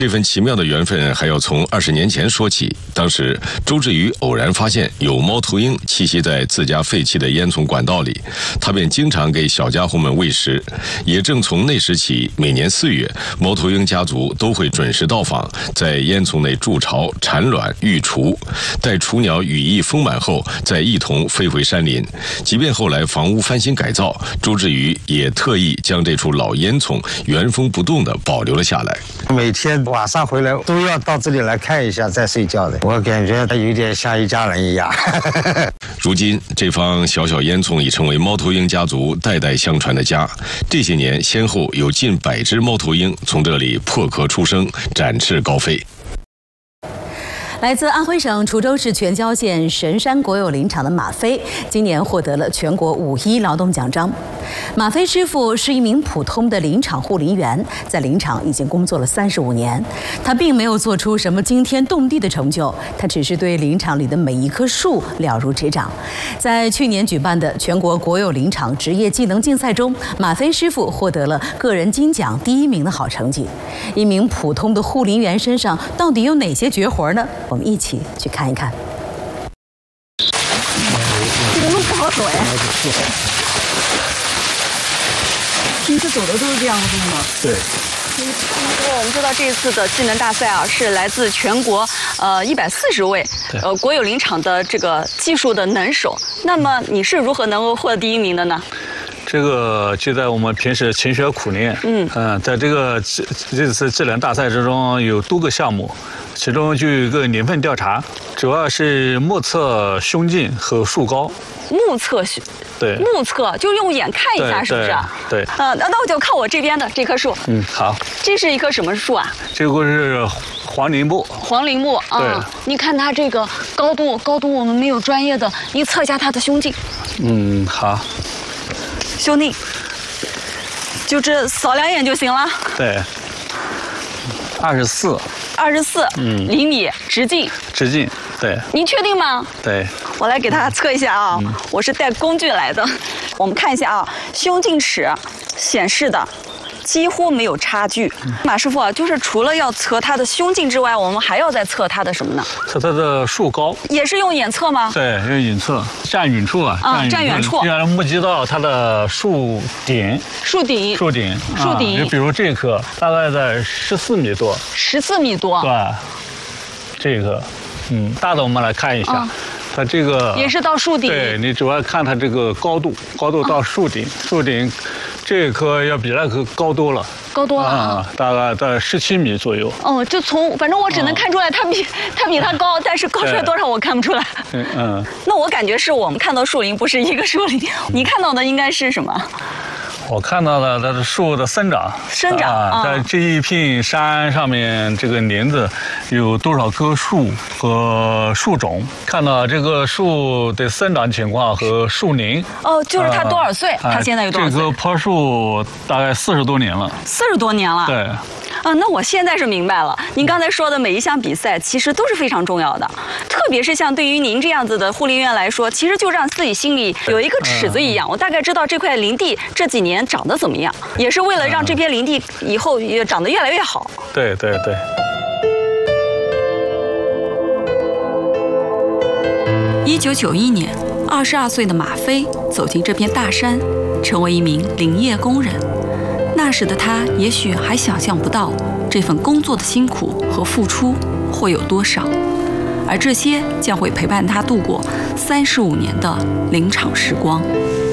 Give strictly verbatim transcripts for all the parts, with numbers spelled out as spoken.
这份奇妙的缘分还要从二十年前说起。当时，周志宇偶然发现有猫头鹰栖息在自家废弃的烟囱管道里，他便经常给小家伙们喂食。也正从那时起，每年四月，猫头鹰家族都会准时到访，在烟囱内筑巢、产卵、育雏。待雏鸟羽翼丰满后，再一同飞回山林。即便后来房屋翻新改造，周志宇也特意将这处老烟囱原封不动地保留了下来。 每天晚上回来都要到这里来看一下再睡觉的，我感觉它有点像一家人一样。 如今这方小小烟囱已成为猫头鹰家族代代相传的家。这些年先后有近百只猫头鹰从这里破壳出生，展翅高飞。 来自安徽省滁州市全椒县神山国有林场的马飞，今年获得了全国五一劳动奖章。马飞师傅是一名普通的林场护林员，在林场已经工作了三十五年。他并没有做出什么惊天动地的成就，他只是对林场里的每一棵树了如指掌。在去年举办的全国国有林场职业技能竞赛中，马飞师傅获得了个人金奖第一名的好成绩。一名普通的护林员身上到底有哪些绝活呢？我们一起去看一看。这个路不好走哎。平时走的都是这样子吗？ 对。 因为我们知道这一次的技能大赛啊，是来自全国呃一百四十位呃国有林场的这个技术的能手。那么你是如何能够获得第一名的呢？ 这个就在我们平时勤学苦练，嗯嗯，在这个这这次技能大赛之中有多个项目，其中就有一个年份调查，主要是目测胸径和树高。 目测， 对， 目测就用眼看一下，是不是？ 对。 呃，那那我就看我这边的这棵树。 嗯，好。 这是一棵什么树啊？ 这个是黄柃木。 黄柃木啊， 对。 你看它这个高度，高度我们没有专业的，你测一下它的胸径。 嗯，好。 兄弟，就这扫两眼就行了。 对，二十四， 二十四厘米直径。 直径，对。 您确定吗？ 对。 我来给他测一下啊，嗯、我是带工具来的。我们看一下啊，胸径尺显示的几乎没有差距。嗯、马师傅啊，就是除了要测它的胸径之外，我们还要再测它的什么呢？ 测它的树高。 也是用眼测吗？ 对，用眼测，站远处啊。 啊，站远处。 要目击到它的树顶。 树顶。 树顶。 树顶。 就、啊、比如这棵，大概在十四米多。 十四米多。 对。这个，嗯，大的我们来看一下。啊它这个也是到树顶， 对你主要看它这个高度，高度到树顶，啊、树顶这棵要比那棵高多了， 高多了啊，大概在十七米左右。 哦，就从反正我只能看出来它比、啊、它比它高，但是高出来多少我看不出来。 嗯嗯。 那我感觉是我们看到树林不是一个树林，你看到的应该是什么？ 我看到了它的树的生长， 生长啊，在这一片山上面，这个林子有多少棵树和树种？看到这个树的生长情况和树龄。 哦，就是它多少岁？它现在有多少岁？ 这棵柏树大概四十多年了。 四十多年了。 对。 啊，那我现在是明白了。您刚才说的每一项比赛其实都是非常重要的，特别是像对于您这样子的护林员来说，其实就让自己心里有一个尺子一样，我大概知道这块林地这几年长得怎么样，也是为了让这片林地以后也长得越来越好。 对对对。 一九九一年，二十二岁的马飞走进这片大山，成为一名林业工人。那时的他也许还想象不到这份工作的辛苦和付出会有多少，而这些将会陪伴他度过三十五年的林场时光。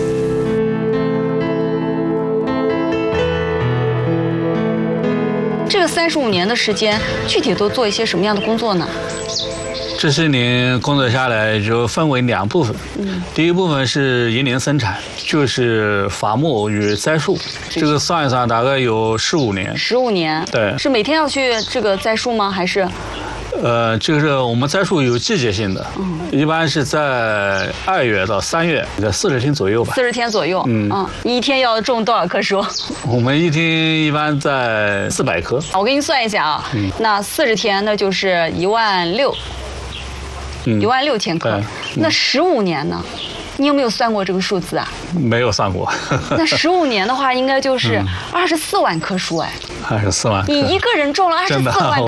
这个三十五年的时间，具体都做一些什么样的工作呢？ 这些年工作下来就分为两部分，嗯，第一部分是营林生产，就是伐木与栽树，这个算一算大概有十五年。 十五年， 对， 是每天要去这个栽树吗？还是？ 呃，这个是我们栽树有季节性的，嗯，一般是在二月到三月，在四十天左右吧。 四十天左右，嗯嗯，你一天要种多少棵树？ 我们一天一般在四百棵。 我给你算一下啊，嗯，那四十天那就是一万六。一万六千棵，嗯、那十五年呢？ 你有没有算过这个数字啊？ 没有算过。 那十五年的话，应该就是二十四万棵树哎。 二十四万。 你一个人种了二十四万。